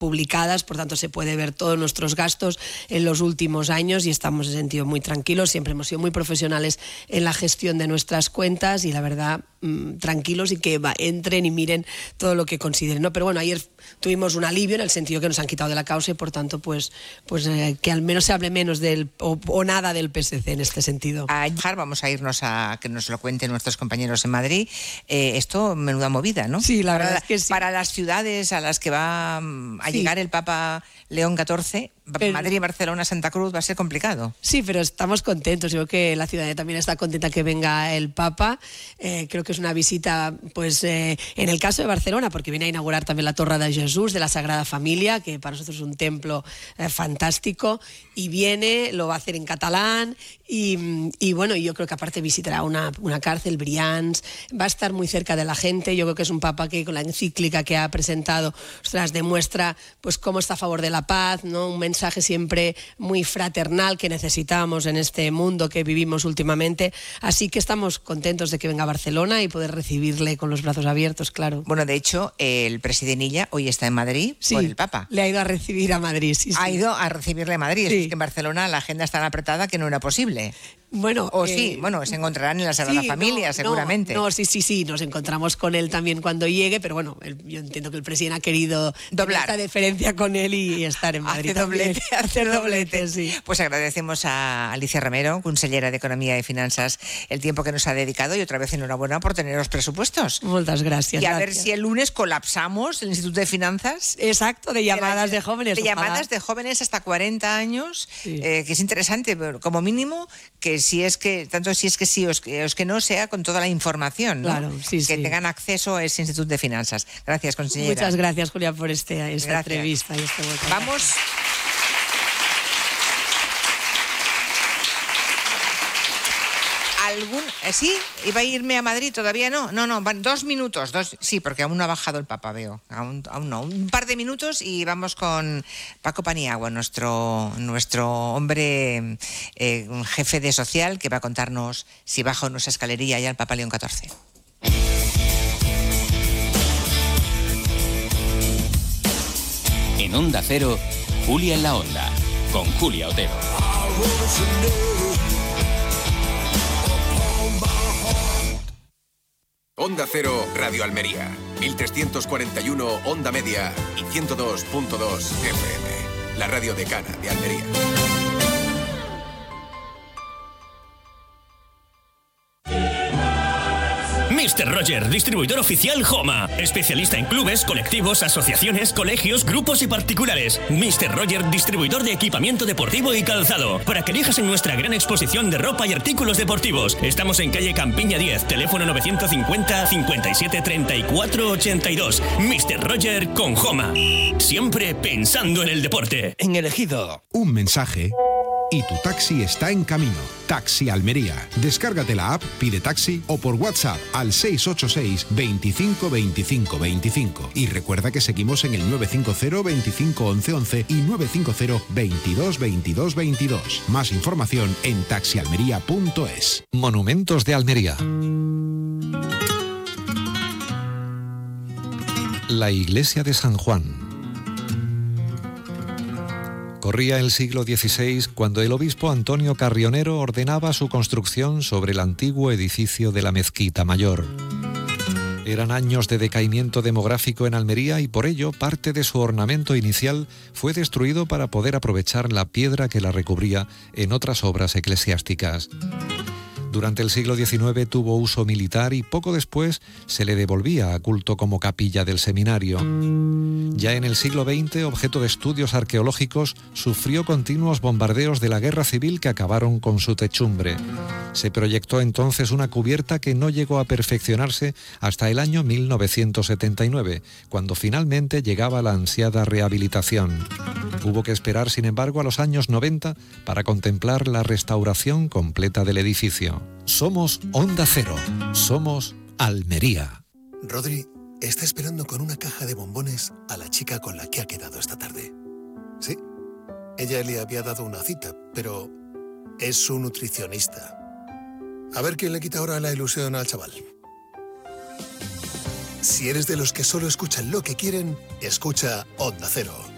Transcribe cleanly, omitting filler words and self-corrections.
publicadas, por tanto se puede ver todos nuestros gastos en los últimos años y estamos en ese sentido muy tranquilos. Siempre hemos sido muy profesionales en la gestión de nuestras cuentas y la verdad tranquilos y que entren y miren todo lo que consideren, ¿no? Pero bueno, ayer tuvimos un alivio en el sentido que nos han quitado de la causa y por tanto pues que al menos se hable menos o nada del PSC en este sentido. Vamos a irnos a que nos lo cuenten nuestros compañeros en Madrid. Esto, menuda movida, ¿no? Sí, la verdad es que sí. Para las ciudades a las que va a llegar el Papa León XIV, Madrid, Barcelona, Santa Cruz, va a ser complicado. Sí, pero estamos contentos. Yo creo que la ciudadanía también está contenta que venga el Papa. Creo que es una visita, pues, en el caso de Barcelona, porque viene a inaugurar también la Torre de Jesús, de la Sagrada Familia, que para nosotros es un templo fantástico, y lo va a hacer en catalán, y bueno, yo creo que aparte visitará una cárcel, Brians, va a estar muy cerca de la gente. Yo creo que es un Papa que con la encíclica que ha presentado, demuestra pues cómo está a favor de la paz, ¿no? Un mensaje siempre muy fraternal que necesitamos en este mundo que vivimos últimamente. Así que estamos contentos de que venga a Barcelona y poder recibirle con los brazos abiertos, claro. Bueno, de hecho, el presidente Illa hoy está en Madrid por el Papa. Le ha ido a recibir a Madrid, sí. Ha ido a recibirle a Madrid. Sí. Es que en Barcelona la agenda es tan apretada que no era posible. Bueno, se encontrarán en la Sagrada Familia, seguramente. Sí, nos encontramos con él también cuando llegue, pero bueno, yo entiendo que el presidente ha querido doblar esta deferencia con él y estar en Madrid. Hacer doblete, sí. Pues agradecemos a Alicia Romero, consellera de Economía y Finanzas, el tiempo que nos ha dedicado y otra vez enhorabuena por tener los presupuestos. Muchas gracias. Y a ver si el lunes colapsamos el Instituto de Finanzas. Exacto, de llamadas de jóvenes. De llamadas de jóvenes hasta 40 años, sí. Que es interesante, pero como mínimo que si es que sí o que no, sea con toda la información, ¿no? Claro, sí. Tengan acceso a ese Instituto de Finanzas. Gracias, consellera. Muchas gracias, Julia, por esta entrevista. Y Vamos. ¿Sí? ¿Iba a irme a Madrid? ¿Todavía no? No, van 2 minutos. Sí, porque aún no ha bajado el Papa, veo. Aún no. Un par de minutos y vamos con Paco Paniagua, nuestro hombre jefe de social, que va a contarnos si baja o no esa escalería ya el Papa León XIV. En Onda Cero, Julia en la Onda, con Julia Otero. Onda Cero, Radio Almería, 1341 Onda Media y 102.2 FM, la radio decana de Almería. Mr. Roger, distribuidor oficial Homa. Especialista en clubes, colectivos, asociaciones, colegios, grupos y particulares. Mr. Roger, distribuidor de equipamiento deportivo y calzado. Para que elijas en nuestra gran exposición de ropa y artículos deportivos. Estamos en calle Campiña 10, teléfono 950 57 34 82. Mr. Roger con Homa. Siempre pensando en el deporte. En el Ejido. Un mensaje y tu taxi está en camino. Taxi Almería. Descárgate la app, pide taxi o por WhatsApp al 686 25 25 25. Y recuerda que seguimos en el 950 25 11 11 y 950 22 22 22. Más información en taxialmería.es. Monumentos de Almería. La iglesia de San Juan. Corría el siglo XVI cuando el obispo Antonio Carrionero ordenaba su construcción sobre el antiguo edificio de la Mezquita Mayor. Eran años de decaimiento demográfico en Almería y por ello parte de su ornamento inicial fue destruido para poder aprovechar la piedra que la recubría en otras obras eclesiásticas. Durante el siglo XIX tuvo uso militar y poco después se le devolvía a culto como capilla del seminario. Ya en el siglo XX, objeto de estudios arqueológicos, sufrió continuos bombardeos de la guerra civil que acabaron con su techumbre. Se proyectó entonces una cubierta que no llegó a perfeccionarse hasta el año 1979, cuando finalmente llegaba la ansiada rehabilitación. Hubo que esperar, sin embargo, a los años 90 para contemplar la restauración completa del edificio. Somos Onda Cero. Somos Almería. Rodri está esperando con una caja de bombones a la chica con la que ha quedado esta tarde. Sí, ella le había dado una cita, pero es su nutricionista. A ver quién le quita ahora la ilusión al chaval. Si eres de los que solo escuchan lo que quieren, escucha Onda Cero.